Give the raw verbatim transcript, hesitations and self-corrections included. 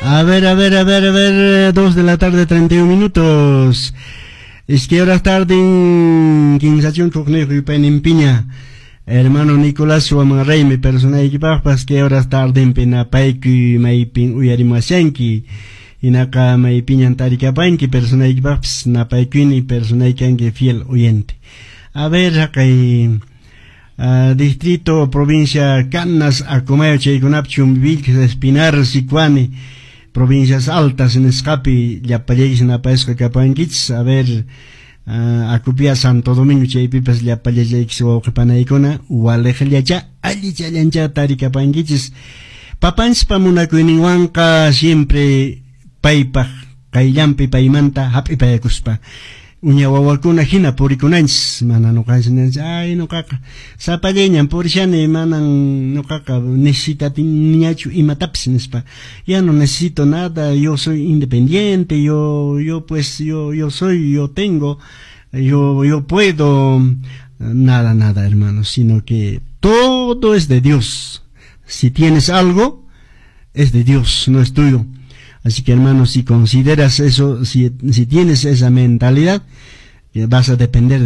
A ver, a ver, a ver, a ver, dos de la tarde, treinta y un minutos. Es que ahora tarde en quinzación en Piña. Hermano Nicolás Suamarrey, mi persona y papas que ahora tarde en Pena Paiki, Maipin Uyarimasenki. Y naka Maipiñan Tarikapanki, persona y papas, Napaikini, persona y kanki fiel oyente. A ver, acá hay. Uh, distrito, provincia Canas, Acomayo, Cheiconapchum, Vilques, Espinar, Sicuani, provincias altas en escape, ya palleguis en la pesca Capanquitz, a ver, uh, Acupia, Santo Domingo, Cheipipas, ya palleguis o Capanaicona, Ualegelia, ya, allí ya, ya, Taricapanquitz, Papans, Pamunacuininhuanca, siempre, Paipa, Caillampi, Paimanta, Happy Payacuspa. Unya wawakuna hina purikunans mana no kaisinan ay no kaka sa pageñan porishane manan no kaka necesita niachu imatapsines pa ya no necesito nada, yo soy independiente, yo yo pues yo yo soy, yo tengo, yo yo puedo, nada nada hermano, sino que todo es de Dios. Si tienes algo es de Dios, no es tuyo. Así que hermano, si consideras eso, si, si tienes esa mentalidad, vas a depender de